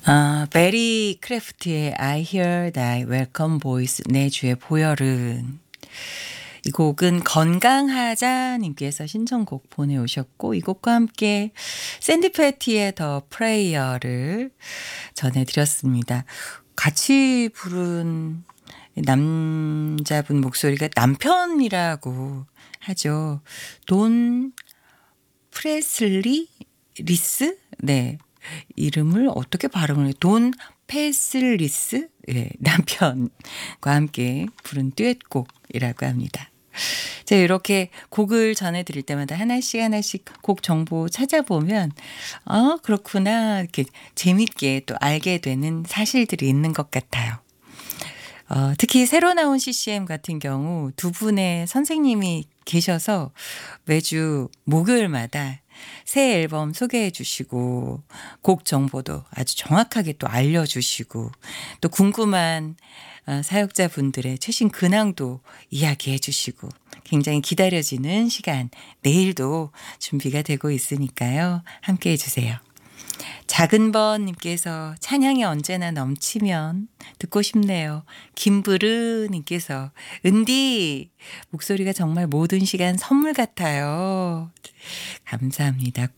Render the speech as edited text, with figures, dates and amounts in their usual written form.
베리 크래프트의 I Hear Thy Welcome Voice 내 주의 보혈은, 이 곡은 건강하자님께서 신청곡 보내오셨고, 이 곡과 함께 샌디 패티의 더 프레이어를 전해드렸습니다. 같이 부른 남자분 목소리가 남편이라고 하죠. 돈 프레슬리 리스? 네. 이름을 어떻게 발음을 해요? 돈 페슬리스? 네, 남편과 함께 부른 듀엣곡이라고 합니다. 제가 이렇게 곡을 전해드릴 때마다 하나씩 하나씩 곡 정보 찾아보면 그렇구나, 이렇게 재밌게 또 알게 되는 사실들이 있는 것 같아요. 특히 새로 나온 CCM 같은 경우 두 분의 선생님이 계셔서 매주 목요일마다 새 앨범 소개해 주시고, 곡 정보도 아주 정확하게 또 알려주시고, 또 궁금한 사역자분들의 최신 근황도 이야기해 주시고, 굉장히 기다려지는 시간, 내일도 준비가 되고 있으니까요. 함께 해주세요. 작은번님께서 찬양이 언제나 넘치면 듣고 싶네요. 김부르님께서 은디 목소리가 정말 모든 시간 선물 같아요. 감사합니다.